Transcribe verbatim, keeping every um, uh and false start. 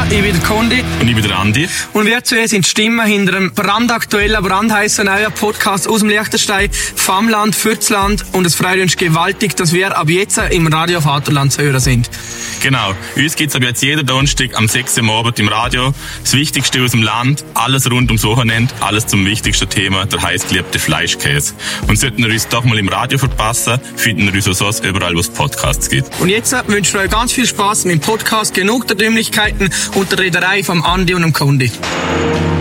Hola, ich bin der Kondi. Und ich bin der Andi. Und wir zwei sind die Stimmen hinter einem brandaktuellen, brandheißen neuen Podcast aus dem Liechtenstein, vom Land, fürs Land. Und es freut uns gewaltig, dass wir ab jetzt im Radio Vaterland zu hören sind. Genau. Uns gibt's ab jetzt jeden Donnerstag am sechs Uhr am Abend im Radio. Das Wichtigste aus dem Land, alles rund ums Wochenende, alles zum wichtigsten Thema, der heißgeliebte Fleischkäse. Und sollten wir uns doch mal im Radio verpassen, finden wir uns auch sonst überall, wo es Podcasts gibt. Und jetzt wünschen wir euch ganz viel Spaß mit dem Podcast «Genug der Dümmlichkeiten» und der Reederei vom Andi und dem Kondi.